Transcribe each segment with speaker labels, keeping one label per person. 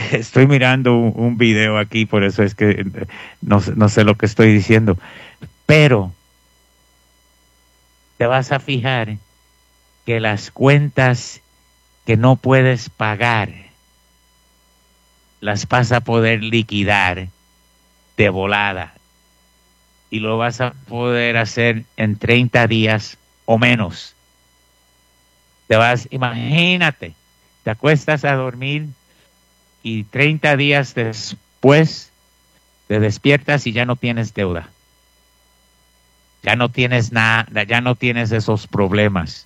Speaker 1: Estoy mirando un video aquí, por eso es que no sé lo que estoy diciendo. Pero te vas a fijar que las cuentas que no puedes pagar las vas a poder liquidar de volada. Y lo vas a poder hacer en 30 días o menos. Imagínate, te acuestas a dormir y 30 días después te despiertas y ya no tienes deuda. Ya no tienes nada, ya no tienes esos problemas.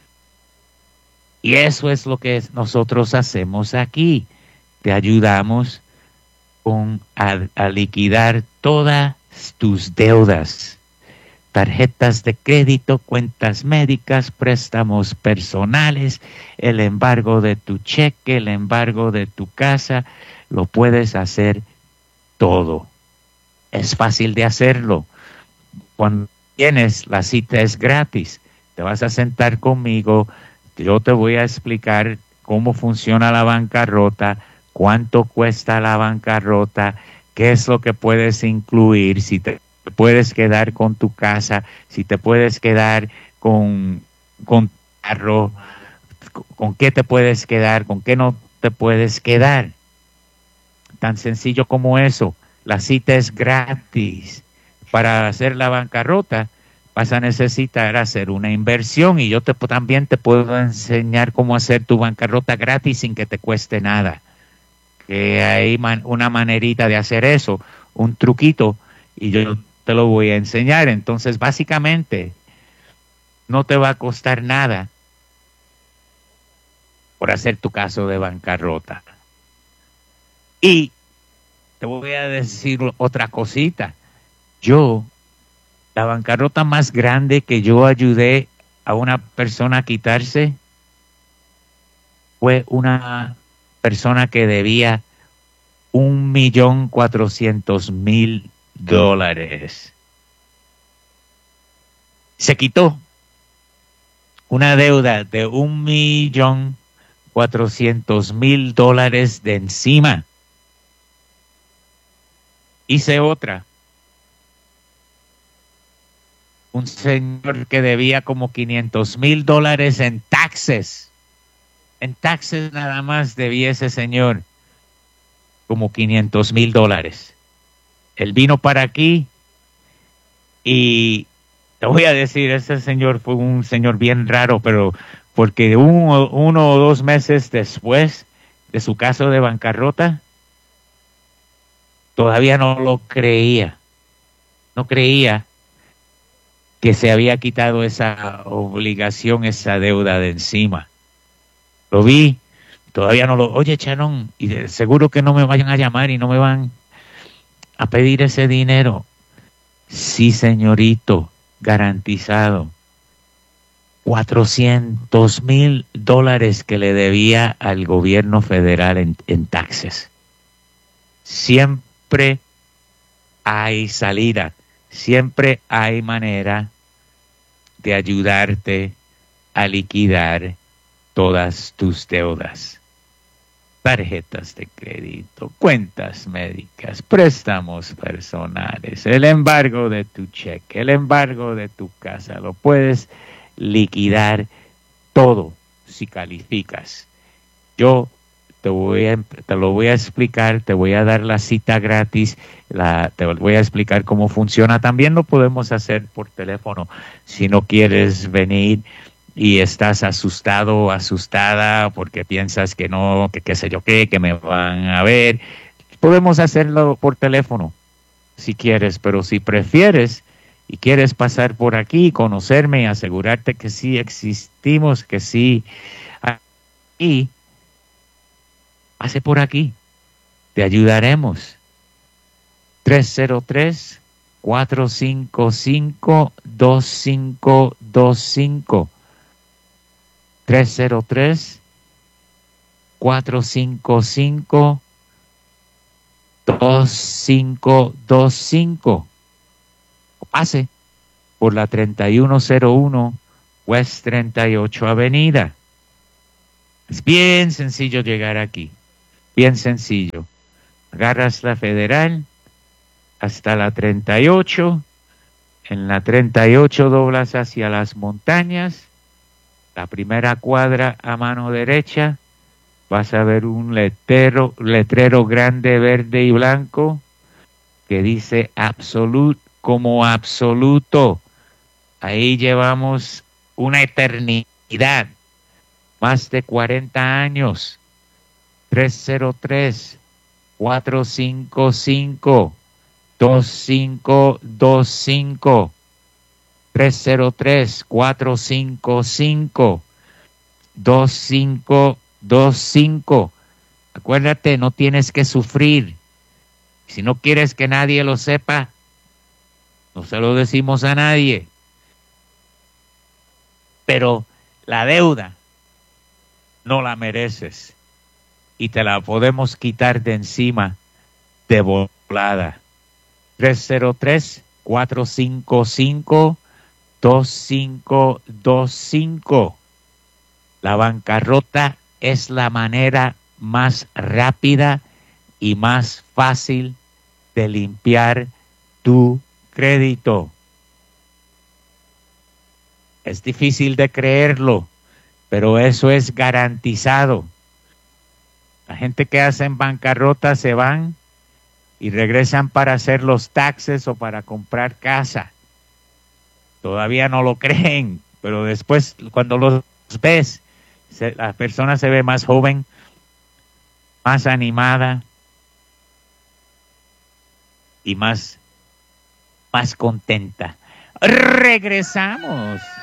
Speaker 1: Y eso es lo que nosotros hacemos aquí. Te ayudamos a liquidar todas tus deudas. Tarjetas de crédito, cuentas médicas, préstamos personales, el embargo de tu cheque, el embargo de tu casa, lo puedes hacer todo. Es fácil de hacerlo. Cuando tienes, la cita es gratis. Te vas a sentar conmigo, yo te voy a explicar cómo funciona la bancarrota, cuánto cuesta la bancarrota, qué es lo que puedes incluir, si te puedes quedar con tu casa, si te puedes quedar con carro, con qué te puedes quedar, con qué no te puedes quedar. Tan sencillo como eso. La cita es gratis. Para hacer la bancarrota vas a necesitar hacer una inversión y yo también te puedo enseñar cómo hacer tu bancarrota gratis sin que te cueste nada. Que hay una manerita de hacer eso, un truquito, y yo te lo voy a enseñar. Entonces, básicamente, no te va a costar nada por hacer tu caso de bancarrota. Y te voy a decir otra cosita. La bancarrota más grande que yo ayudé a una persona a quitarse fue una persona que debía $1,400,000. Se quitó una deuda de $1,400,000 de encima. Hice otra. Un señor que debía como $500,000 en taxes. En taxes nada más debía ese señor como $500,000. Él vino para aquí y te voy a decir, ese señor fue un señor bien raro, pero porque uno o 2 meses después de su caso de bancarrota, todavía no lo creía. No creía que se había quitado esa obligación, esa deuda de encima. Lo vi, todavía no lo... Oye, Chanón, y seguro que no me vayan a llamar y no me van a pedir ese dinero. Sí, señorito, garantizado. $400,000 que le debía al gobierno federal en taxes. Siempre hay salida. Siempre hay manera de ayudarte a liquidar todas tus deudas. Tarjetas de crédito, cuentas médicas, préstamos personales, el embargo de tu cheque, el embargo de tu casa. Lo puedes liquidar todo si calificas. Yo te lo voy a explicar, te voy a dar la cita gratis, te voy a explicar cómo funciona. También lo podemos hacer por teléfono si no quieres venir y estás asustado o asustada porque piensas que no, que qué sé yo qué, que me van a ver. Podemos hacerlo por teléfono si quieres, pero si prefieres y quieres pasar por aquí, conocerme y asegurarte que sí existimos, que sí aquí, pase por aquí, te ayudaremos. 303-455-2525. 303-455-2525. Pase por la 3101 West 38 Avenida. Es bien sencillo llegar aquí. Bien sencillo. Agarras la Federal hasta la 38. En la 38 doblas hacia las montañas. La primera cuadra a mano derecha. Vas a ver un letrero grande, verde y blanco que dice como absoluto. Ahí llevamos una eternidad, más de 40 años. 303-455-2525. 303-455-2525. Acuérdate, no tienes que sufrir. Si no quieres que nadie lo sepa, no se lo decimos a nadie. Pero la deuda no la mereces y te la podemos quitar de encima de volada. 303-455-2525. La bancarrota es la manera más rápida y más fácil de limpiar tu crédito. Es difícil de creerlo, pero eso es garantizado. La gente que hace en bancarrota se van y regresan para hacer los taxes o para comprar casa. Todavía no lo creen, pero después cuando los ves, la persona se ve más joven, más animada y más contenta. Regresamos.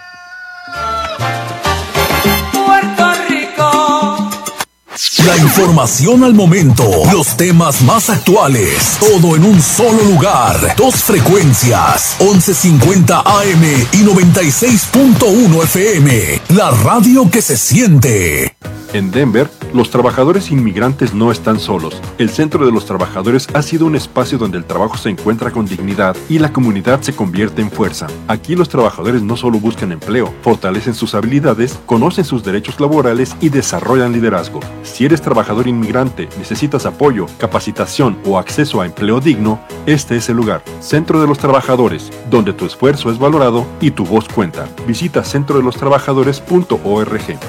Speaker 2: Puerto Rico.
Speaker 3: La información al momento, los temas más actuales, todo en un solo lugar. Dos frecuencias, 1150 AM y 96.1 FM. La radio que se siente.
Speaker 4: En Denver, los trabajadores inmigrantes no están solos. El Centro de los Trabajadores ha sido un espacio donde el trabajo se encuentra con dignidad y la comunidad se convierte en fuerza. Aquí los trabajadores no solo buscan empleo, fortalecen sus habilidades, conocen sus derechos laborales y desarrollan liderazgo. Si eres trabajador inmigrante, necesitas apoyo, capacitación o acceso a empleo digno, este es el lugar. Centro de los Trabajadores, donde tu esfuerzo es valorado y tu voz cuenta. Visita centrodelostrabajadores.org.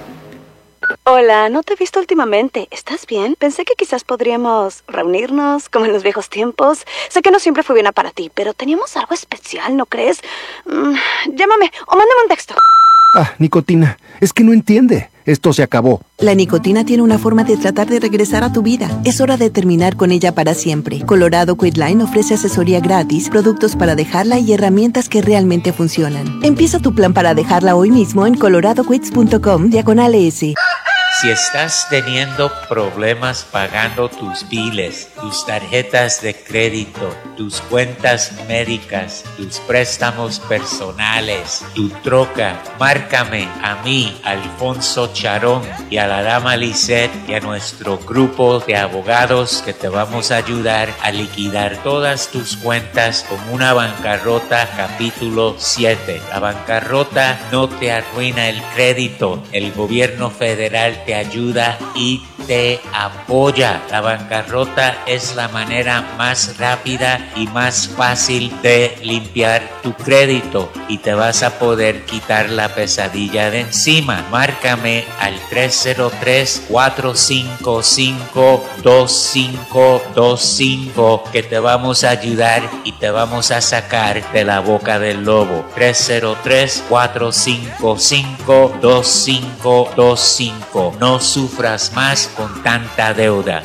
Speaker 5: Hola, no te he visto últimamente. ¿Estás bien? Pensé que quizás podríamos reunirnos como en los viejos tiempos. Sé que no siempre fue buena para ti, pero teníamos algo especial, ¿no crees? Llámame o mándame un texto.
Speaker 6: Ah, nicotina, es que no entiende. Esto se acabó.
Speaker 7: La nicotina tiene una forma de tratar de regresar a tu vida. Es hora de terminar con ella para siempre. Colorado Quitline ofrece asesoría gratis, productos para dejarla y herramientas que realmente funcionan. Empieza tu plan para dejarla hoy mismo en coloradoquits.com/ES.
Speaker 1: Si estás teniendo problemas pagando tus biles, tus tarjetas de crédito, tus cuentas médicas, tus préstamos personales, tu troca, márcame a mí, Alfonso Charón, y a la dama Lisette y a nuestro grupo de abogados que te vamos a ayudar a liquidar todas tus cuentas con una bancarrota capítulo 7. La bancarrota no te arruina el crédito. El gobierno federal te ayuda y te apoya. La bancarrota es la manera más rápida y más fácil de limpiar tu crédito y te vas a poder quitar la pesadilla de encima. Márcame al 303-455-2525 que te vamos a ayudar y te vamos a sacar de la boca del lobo. 303-455-2525. No sufras más con tanta deuda.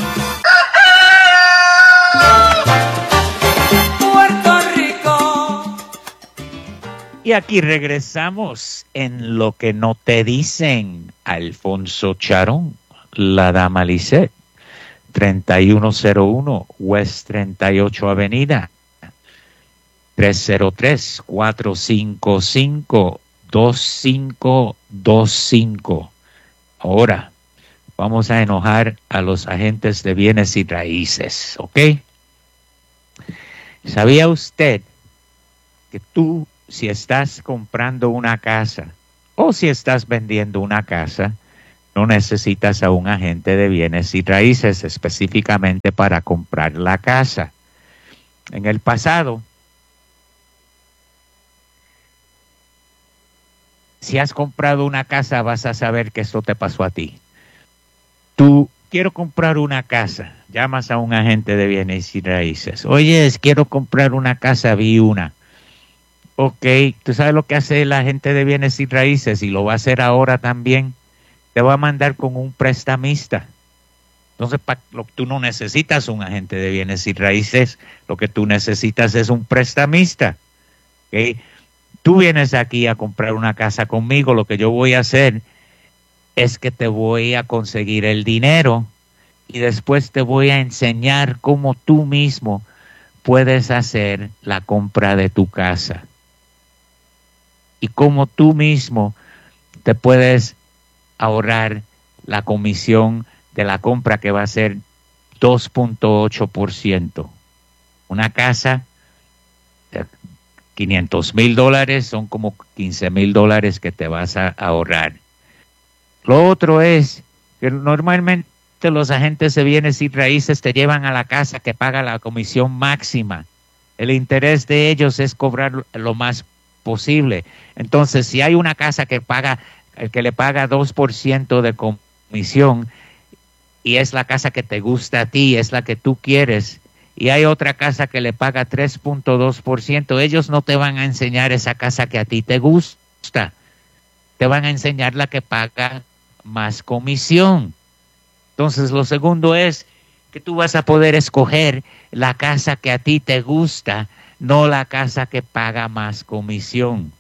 Speaker 2: Puerto Rico.
Speaker 1: Y aquí regresamos en Lo que no te dicen. Alfonso Charón, la dama Lisette, 3101 West 38 Avenida, 303-455-2525. Ahora vamos a enojar a los agentes de bienes y raíces, ¿ok? ¿Sabía usted que tú, si estás comprando una casa o si estás vendiendo una casa, no necesitas a un agente de bienes y raíces específicamente para comprar la casa. En el pasado, si has comprado una casa, vas a saber que esto te pasó a ti. Tú, quiero comprar una casa, llamas a un agente de bienes y raíces. Oye, quiero comprar una casa, vi una. Ok, ¿tú sabes lo que hace el agente de bienes y raíces? Y lo va a hacer ahora también. Te va a mandar con un prestamista. Entonces, tú no necesitas un agente de bienes y raíces. Lo que tú necesitas es un prestamista. ¿Okay? Tú vienes aquí a comprar una casa conmigo. Lo que yo voy a hacer es que te voy a conseguir el dinero y después te voy a enseñar cómo tú mismo puedes hacer la compra de tu casa. Y cómo tú mismo te puedes ahorrar la comisión de la compra, que va a ser 2.8%. Una casa de $500,000 son como $15,000 que te vas a ahorrar. Lo otro es que normalmente los agentes de bienes y raíces te llevan a la casa que paga la comisión máxima. El interés de ellos es cobrar lo más posible. Entonces, si hay una casa que le paga 2% de comisión y es la casa que te gusta a ti, es la que tú quieres, y hay otra casa que le paga 3.2%, ellos no te van a enseñar esa casa que a ti te gusta. Te van a enseñar la que paga más comisión. Entonces, lo segundo es que tú vas a poder escoger la casa que a ti te gusta, no la casa que paga más comisión.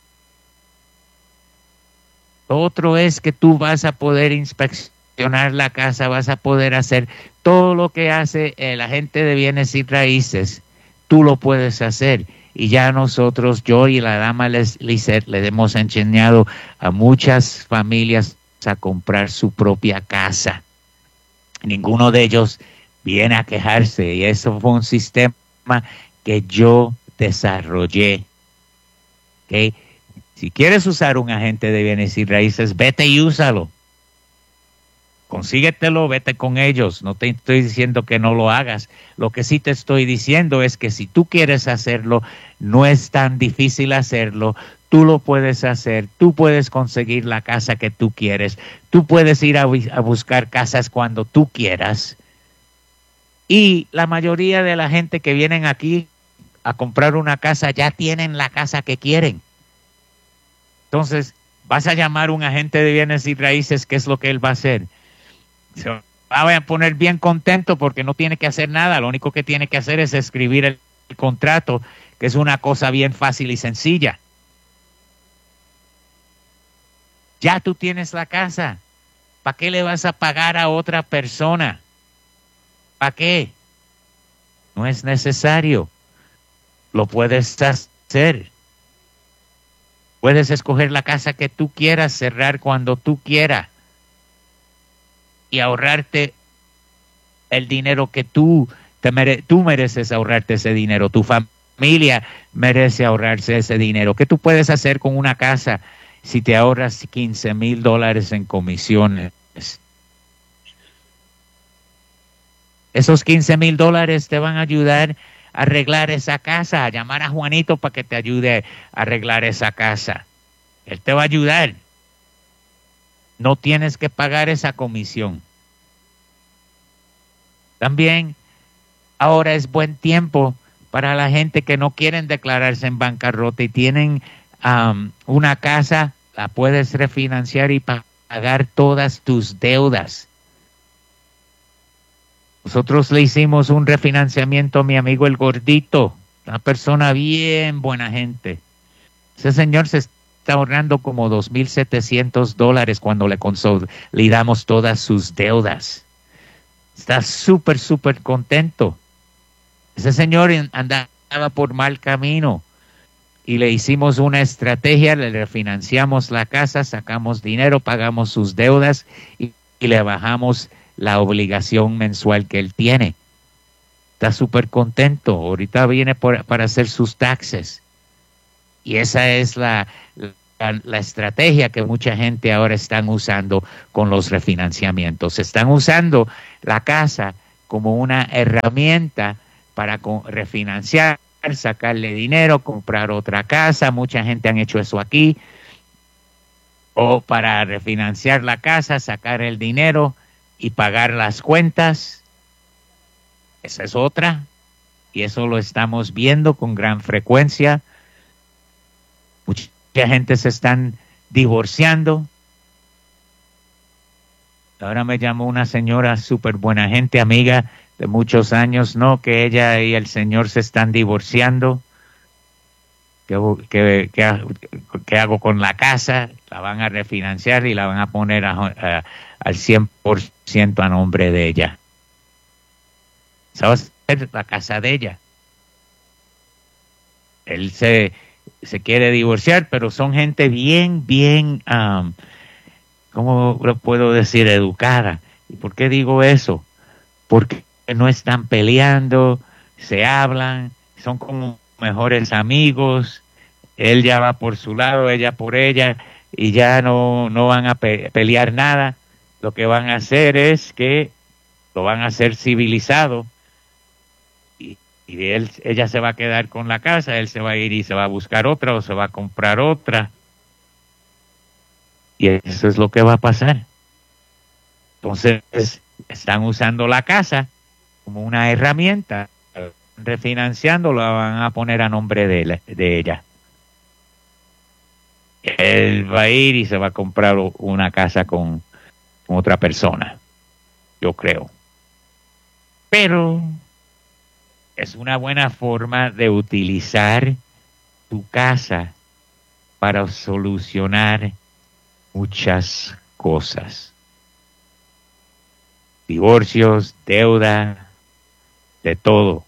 Speaker 1: Lo otro es que tú vas a poder inspeccionar la casa, vas a poder hacer todo lo que hace el agente de bienes y raíces, tú lo puedes hacer. Y ya nosotros, yo y la dama Lizeth, le hemos enseñado a muchas familias a comprar su propia casa. Ninguno de ellos viene a quejarse, y eso fue un sistema que yo desarrollé. ¿Okay? Si quieres usar un agente de bienes y raíces, vete y úsalo. Consíguetelo, vete con ellos. No te estoy diciendo que no lo hagas. Lo que sí te estoy diciendo es que si tú quieres hacerlo, no es tan difícil hacerlo. Tú lo puedes hacer. Tú puedes conseguir la casa que tú quieres. Tú puedes ir a buscar casas cuando tú quieras. Y la mayoría de la gente que vienen aquí a comprar una casa ya tienen la casa que quieren. Entonces, vas a llamar a un agente de bienes y raíces, ¿qué es lo que él va a hacer? Se va a poner bien contento porque no tiene que hacer nada. Lo único que tiene que hacer es escribir el contrato, que es una cosa bien fácil y sencilla. Ya tú tienes la casa. ¿Para qué le vas a pagar a otra persona? ¿Para qué? No es necesario. Lo puedes hacer. Puedes escoger la casa que tú quieras, cerrar cuando tú quieras y ahorrarte el dinero que tú mereces ahorrarte ese dinero. Tu familia merece ahorrarse ese dinero. ¿Qué tú puedes hacer con una casa si te ahorras $15,000 en comisiones? Esos $15,000 te van a ayudar a arreglar esa casa, a llamar a Juanito para que te ayude a arreglar esa casa. Él te va a ayudar. No tienes que pagar esa comisión. También ahora es buen tiempo para la gente que no quieren declararse en bancarrota y tienen una casa, la puedes refinanciar y pagar todas tus deudas. Nosotros le hicimos un refinanciamiento a mi amigo el Gordito, una persona bien buena gente. Ese señor se está ahorrando como $2,700 cuando le consolidamos todas sus deudas. Está súper, súper contento. Ese señor andaba por mal camino y le hicimos una estrategia, le refinanciamos la casa, sacamos dinero, pagamos sus deudas y le bajamos la obligación mensual que él tiene. Está súper contento. Ahorita viene para hacer sus taxes. Y esa es la la estrategia que mucha gente ahora están usando con los refinanciamientos. Están usando la casa como una herramienta para refinanciar, sacarle dinero, comprar otra casa. Mucha gente han hecho eso aquí. O para refinanciar la casa, sacar el dinero y pagar las cuentas. Esa es otra. Y eso lo estamos viendo con gran frecuencia. Mucha gente se están divorciando. Ahora me llamó una señora súper buena gente, amiga de muchos años, ¿no? Que ella y el señor se están divorciando. ¿Qué hago con la casa? La van a refinanciar y la van a poner al 100% a nombre de ella. Esa va a ser la casa de ella. Él se quiere divorciar, pero son gente bien, ¿cómo lo puedo decir? Educada. ¿Y por qué digo eso? Porque no están peleando, se hablan, son como mejores amigos. Él ya va por su lado, ella por ella, y ya no van a pelear nada. Lo que van a hacer es que lo van a hacer civilizado. Y ella se va a quedar con la casa, él se va a ir y se va a buscar otra o se va a comprar otra. Y eso es lo que va a pasar. Entonces, están usando la casa como una herramienta, refinanciando, la van a poner a nombre de ella. Él va a ir y se va a comprar una casa con otra persona, yo creo. Pero es una buena forma de utilizar tu casa para solucionar muchas cosas. Divorcios, deuda, de todo.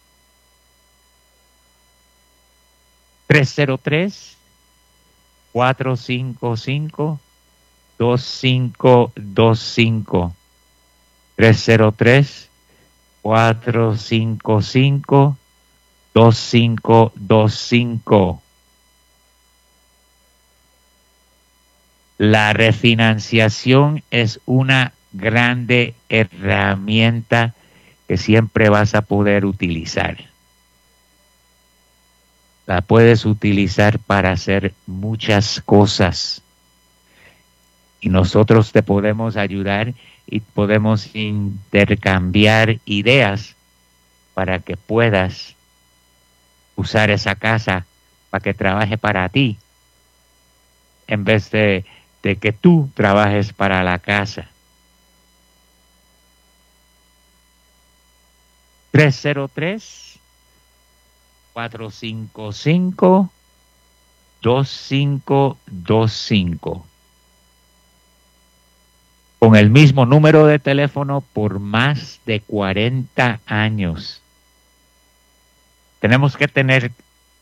Speaker 1: 303-455-2525. 303-455-2525. La refinanciación es una grande herramienta que siempre vas a poder utilizar. La puedes utilizar para hacer muchas cosas. Y nosotros te podemos ayudar y podemos intercambiar ideas para que puedas usar esa casa para que trabaje para ti, en vez de que tú trabajes para la casa. 303-455-2525. Con el mismo número de teléfono por más de 40 años. Tenemos que tener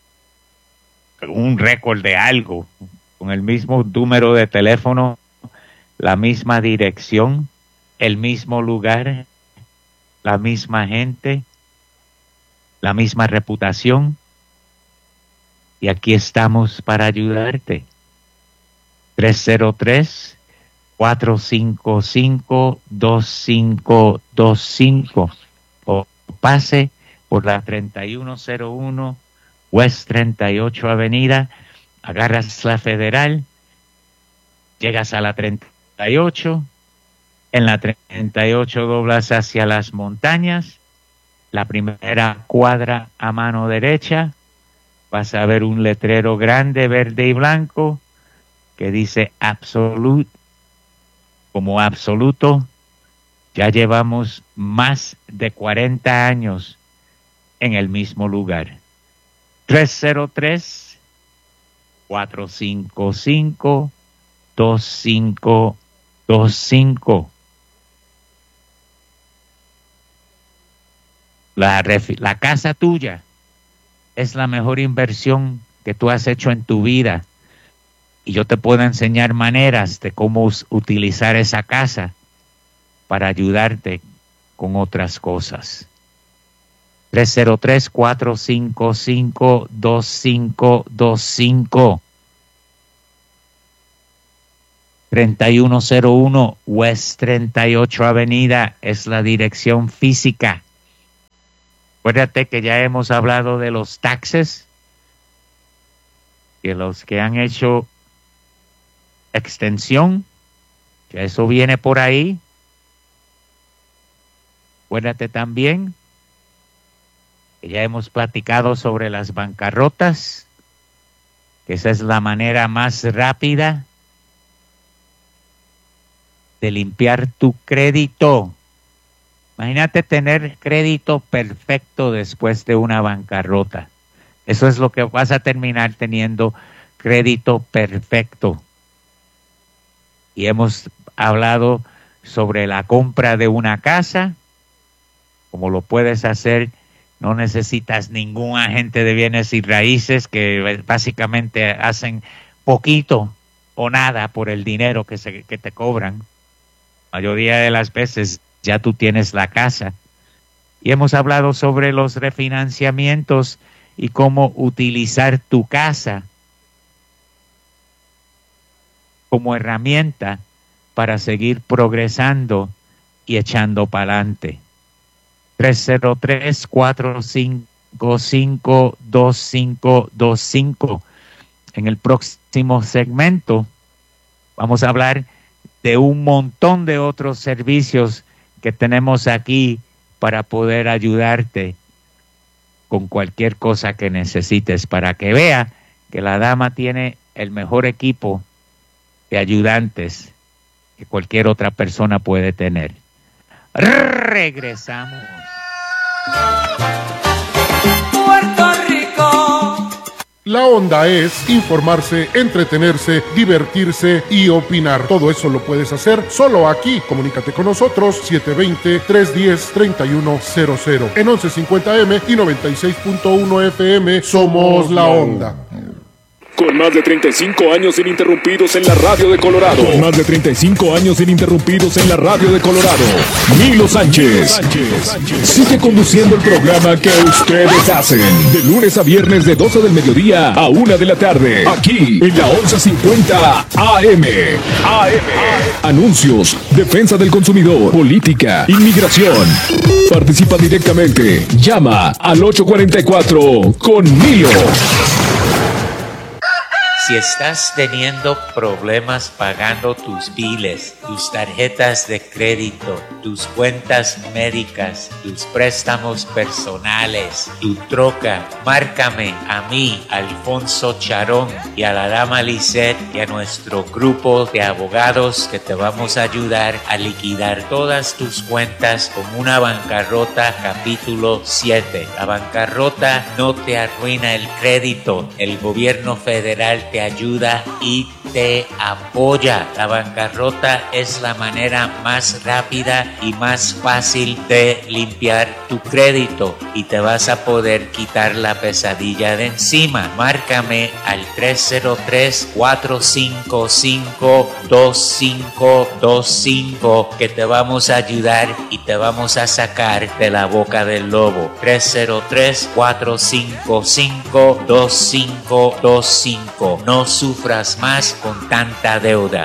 Speaker 1: un récord de algo. Con el mismo número de teléfono, la misma dirección, el mismo lugar, la misma gente, la misma reputación. Y aquí estamos para ayudarte. 303-455-2525. O pase por la 3101 West 38 Avenida. Agarras la Federal, llegas a la 38, en la 38 doblas hacia las montañas, la primera cuadra a mano derecha, vas a ver un letrero grande, verde y blanco, que dice Absolute, como absoluto. Ya llevamos más de 40 años en el mismo lugar. 303-455-2525. La casa tuya es la mejor inversión que tú has hecho en tu vida. Y yo te puedo enseñar maneras de cómo utilizar esa casa para ayudarte con otras cosas. 303-455-2525. 3101 West 38 Avenida es la dirección física. Acuérdate que ya hemos hablado de los taxes, que los que han hecho extensión, que eso viene por ahí. Acuérdate también que ya hemos platicado sobre las bancarrotas, que esa es la manera más rápida de limpiar tu crédito. Imagínate tener crédito perfecto después de una bancarrota. Eso es lo que vas a terminar teniendo, crédito perfecto. Y hemos hablado sobre la compra de una casa, como lo puedes hacer. No necesitas ningún agente de bienes y raíces que básicamente hacen poquito o nada por el dinero que te cobran. La mayoría de las veces ya tú tienes la casa. Y hemos hablado sobre los refinanciamientos y cómo utilizar tu casa como herramienta para seguir progresando y echando para adelante. 303-455-2525. En el próximo segmento vamos a hablar de un montón de otros servicios que tenemos aquí para poder ayudarte con cualquier cosa que necesites, para que vea que la dama tiene el mejor equipo de ayudantes que cualquier otra persona puede tener. Regresamos.
Speaker 2: Puerto Rico.
Speaker 8: La onda es informarse, entretenerse, divertirse y opinar. Todo eso lo puedes hacer solo aquí. Comunícate con nosotros 720-310-3100 en 1150M y 96.1 FM. Somos La Onda.
Speaker 9: Con más de 35 años ininterrumpidos en la radio de Colorado.
Speaker 3: Con más de 35 años ininterrumpidos en la radio de Colorado. Milo Sánchez sigue conduciendo el programa que ustedes hacen. De lunes a viernes de 12 del mediodía a 1 de la tarde. Aquí en la 1150 AM. Anuncios, defensa del consumidor, política, inmigración. Participa directamente. Llama al 844 con Milo.
Speaker 1: Si estás teniendo problemas pagando tus biles, tus tarjetas de crédito, tus cuentas médicas, tus préstamos personales, tu troca, márcame a mí, Alfonso Charón, y a la dama Lisette y a nuestro grupo de abogados que te vamos a ayudar a liquidar todas tus cuentas con una bancarrota capítulo 7. La bancarrota no te arruina el crédito. El gobierno federal te ayuda y te apoya. La bancarrota es la manera más rápida y más fácil de limpiar tu crédito y te vas a poder quitar la pesadilla de encima. Márcame al 303-455-2525 que te vamos a ayudar y te vamos a sacar de la boca del lobo. 303-455-2525. No sufras más con tanta deuda.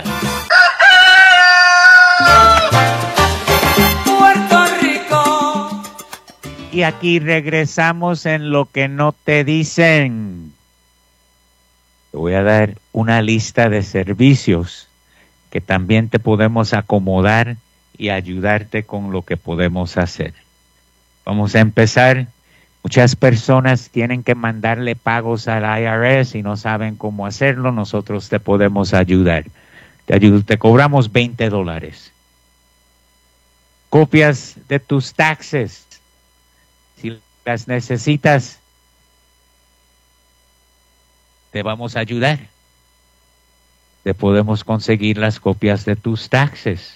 Speaker 2: Puerto Rico.
Speaker 1: Y aquí regresamos en lo que no te dicen. Te voy a dar una lista de servicios que también te podemos acomodar y ayudarte con lo que podemos hacer. Vamos a empezar. Muchas personas tienen que mandarle pagos al IRS y no saben cómo hacerlo. Nosotros te podemos ayudar. Te cobramos $20. Copias de tus taxes. Si las necesitas, te vamos a ayudar. Te podemos conseguir las copias de tus taxes.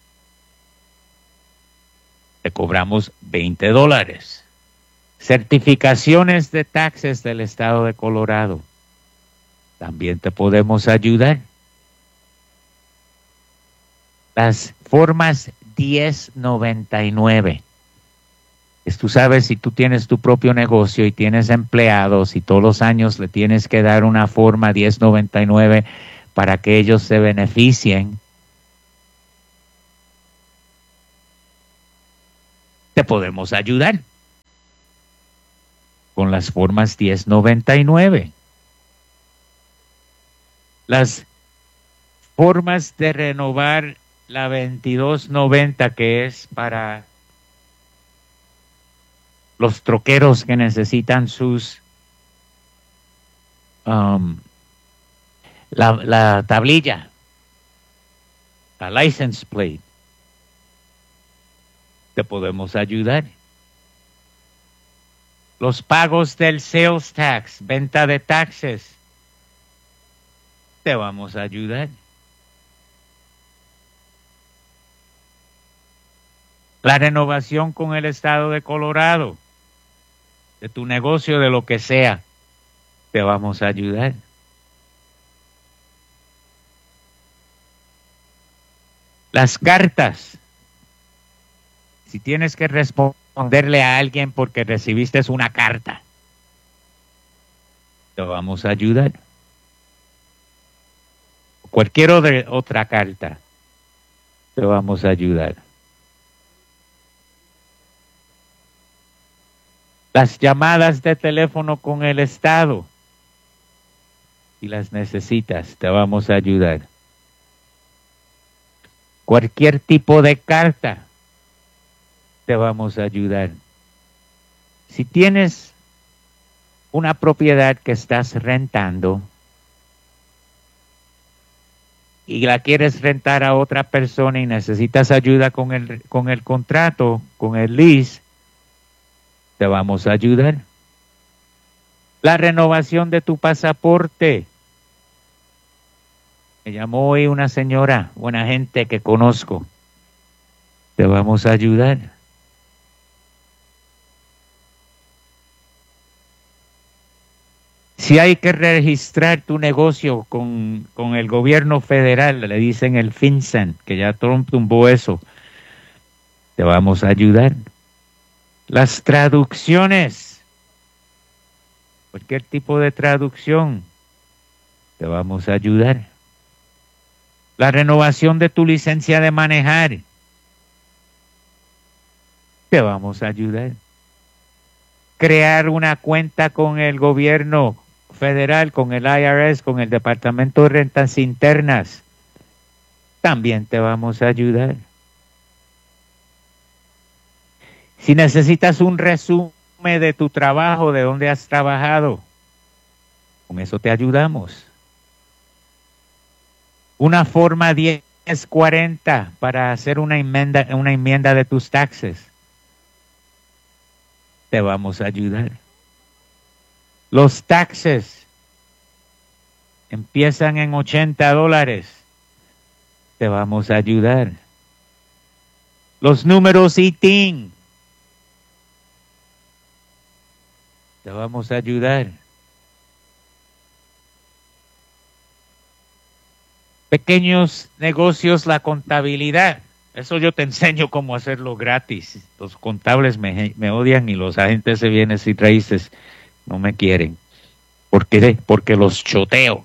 Speaker 1: Te cobramos $20. Certificaciones de taxes del estado de Colorado. También te podemos ayudar. Las formas 1099. Tú sabes, si tú tienes tu propio negocio y tienes empleados y todos los años le tienes que dar una forma 1099 para que ellos se beneficien, te podemos ayudar con las formas 1099. Las formas de renovar la 2290, que es para los troqueros que necesitan sus la tablilla, la license plate. Te podemos ayudar. Los pagos del sales tax, venta de taxes, te vamos a ayudar. La renovación con el estado de Colorado, de tu negocio, de lo que sea, te vamos a ayudar. Las cartas, si tienes que responderle a alguien porque recibiste una carta, te vamos a ayudar. Cualquier otra carta, te vamos a ayudar. Las llamadas de teléfono con el Estado, si las necesitas, te vamos a ayudar. Cualquier tipo de carta, te vamos a ayudar. Si tienes una propiedad que estás rentando y la quieres rentar a otra persona y necesitas ayuda con el contrato, con el lease, te vamos a ayudar. La renovación de tu pasaporte. Me llamó hoy una señora, buena gente que conozco. Te vamos a ayudar. Si hay que registrar tu negocio con el gobierno federal, le dicen el FinCEN, que ya Trump tumbó eso, te vamos a ayudar. Las traducciones, cualquier tipo de traducción, te vamos a ayudar. La renovación de tu licencia de manejar, te vamos a ayudar. Crear una cuenta con el gobierno federal, con el IRS, con el Departamento de Rentas Internas, también te vamos a ayudar. Si necesitas un resumen de tu trabajo, de dónde has trabajado, con eso te ayudamos. Una forma 1040 para hacer una enmienda de tus taxes, te vamos a ayudar. Los taxes empiezan en $80, te vamos a ayudar. Los números ITIN, te vamos a ayudar. Pequeños negocios, la contabilidad. Eso yo te enseño cómo hacerlo gratis. Los contables me odian y los agentes de bienes y raíces no me quieren. ¿Por qué? Porque los choteo.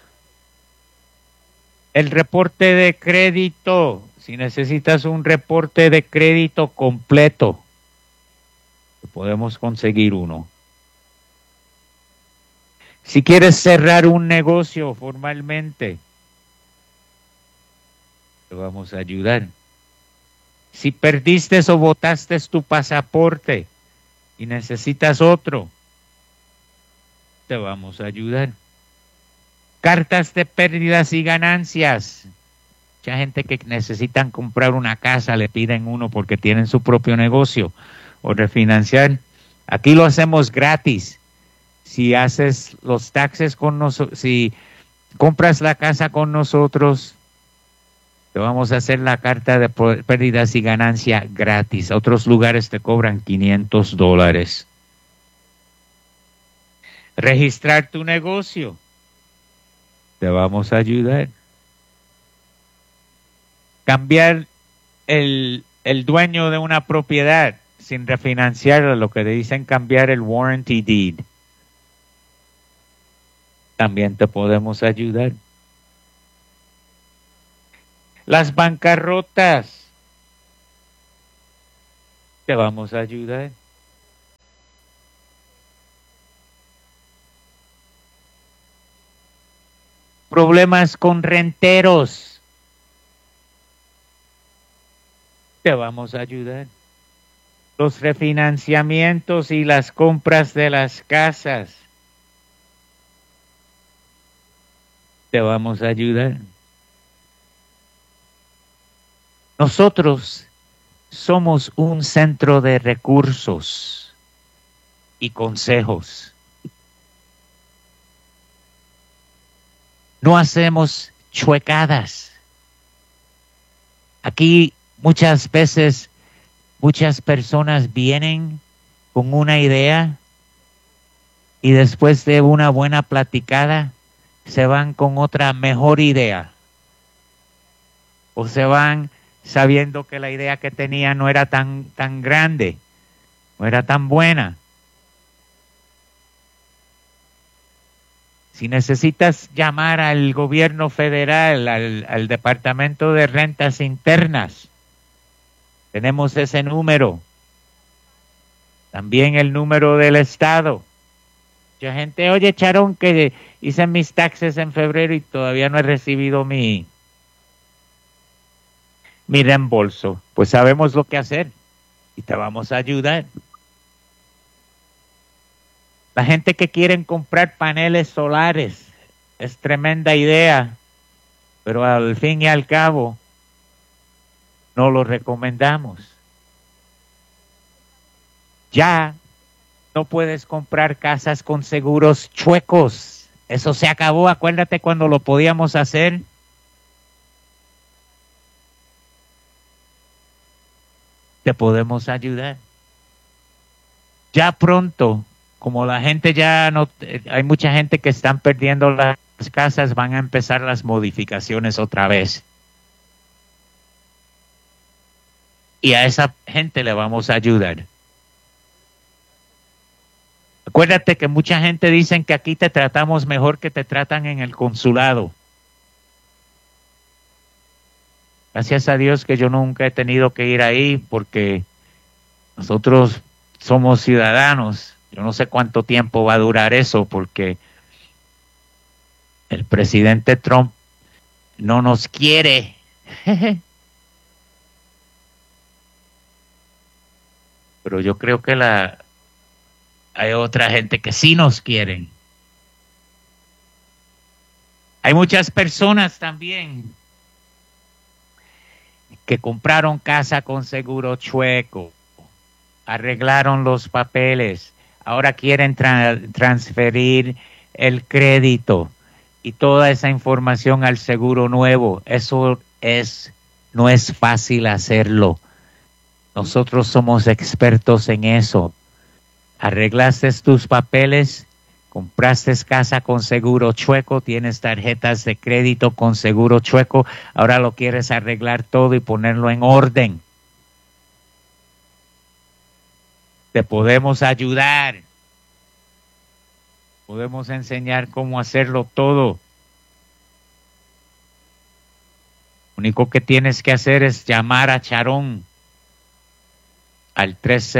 Speaker 1: El reporte de crédito. Si necesitas un reporte de crédito completo, podemos conseguir uno. Si quieres cerrar un negocio formalmente, te vamos a ayudar. Si perdiste o botaste tu pasaporte y necesitas otro, te vamos a ayudar. Cartas de pérdidas y ganancias. Mucha gente que necesitan comprar una casa le piden uno porque tienen su propio negocio o refinanciar. Aquí lo hacemos gratis. Si haces los taxes con nosotros, si compras la casa con nosotros, te vamos a hacer la carta de pérdidas y ganancias gratis. A otros lugares te cobran $500. Registrar tu negocio, te vamos a ayudar. Cambiar el dueño de una propiedad sin refinanciarla, lo que le dicen cambiar el warranty deed, también te podemos ayudar. las bancarrotas. Te vamos a ayudar. Problemas con renteros. Te vamos a ayudar. Los refinanciamientos y las compras de las casas. Te vamos a ayudar. Nosotros somos un centro de recursos y consejos. No hacemos chuecadas. Aquí muchas veces muchas personas vienen con una idea y después de una buena platicada se van con otra mejor idea. O se van sabiendo que la idea que tenían no era tan grande, no era tan buena. Si necesitas llamar al gobierno federal, al Departamento de Rentas Internas, tenemos ese número. También el número del Estado. Mucha gente, oye, Charón, que hice mis taxes en febrero y todavía no he recibido mi reembolso. Pues sabemos lo que hacer y te vamos a ayudar. La gente que quieren comprar paneles solares, es tremenda idea, pero al fin y al cabo no lo recomendamos. Ya no puedes comprar casas con seguros chuecos. Eso se acabó. Acuérdate cuando lo podíamos hacer. Te podemos ayudar. Ya pronto, como la gente ya no, hay mucha gente que están perdiendo las casas, van a empezar las modificaciones otra vez. Y a esa gente le vamos a ayudar. Acuérdate que mucha gente dice que aquí te tratamos mejor que te tratan en el consulado. Gracias a Dios que yo nunca he tenido que ir ahí porque nosotros somos ciudadanos. Yo no sé cuánto tiempo va a durar eso porque el presidente Trump no nos quiere. Pero yo creo que hay otra gente que sí nos quieren. Hay muchas personas también que compraron casa con seguro chueco, arreglaron los papeles, ahora quieren transferir el crédito y toda esa información al seguro nuevo. Eso no es fácil hacerlo. Nosotros somos expertos en eso. Arreglaste tus papeles, compraste casa con seguro chueco, tienes tarjetas de crédito con seguro chueco, ahora lo quieres arreglar todo y ponerlo en orden. Te podemos ayudar. Podemos enseñar cómo hacerlo todo. Lo único que tienes que hacer es llamar a Charón al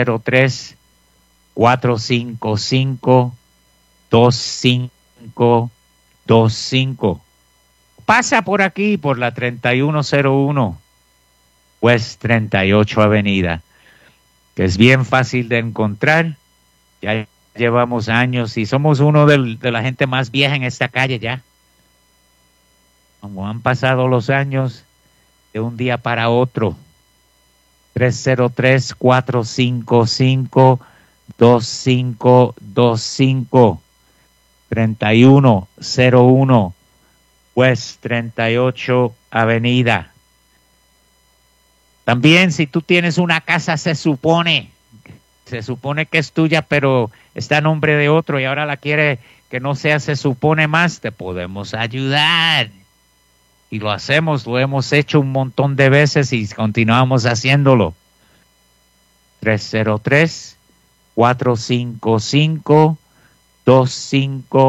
Speaker 1: 303-455-2525. Pasa por aquí, por la 3101 West 38 Avenida, que es bien fácil de encontrar. Ya llevamos años y somos uno de la gente más vieja en esta calle ya. Como han pasado los años, de un día para otro. 303-455-2525. 3101 West 38 Avenida. También si tú tienes una casa, se supone que es tuya, pero está a nombre de otro y ahora la quiere que no sea, se supone más, te podemos ayudar. Y lo hacemos, lo hemos hecho un montón de veces y continuamos haciéndolo.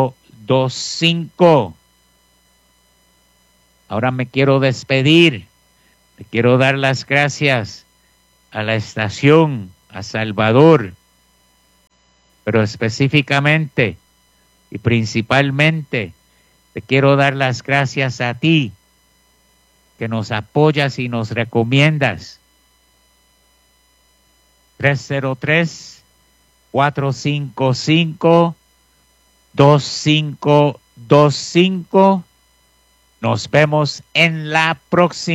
Speaker 1: 303-455-2525. Ahora me quiero despedir. Le quiero dar las gracias a la estación, a Salvador, pero específicamente y principalmente te quiero dar las gracias a ti, que nos apoyas y nos recomiendas. 303-455-2525. Nos vemos en la próxima.